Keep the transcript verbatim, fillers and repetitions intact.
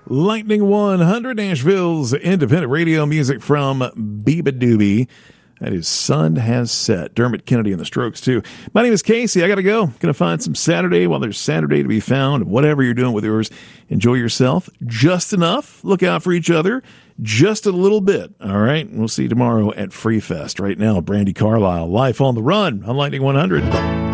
Lightning one hundred, Nashville's independent radio music from Beeba Doobie. That is Sun Has Set. Dermot Kennedy and the Strokes, too. My name is Casey. I got to go. Going to find some Saturday while there's Saturday to be found. Whatever you're doing with yours, enjoy yourself just enough. Look out for each other just a little bit. All right? We'll see you tomorrow at Free Fest. Right now, Brandy Carlisle, Life on the Run on Lightning one hundred.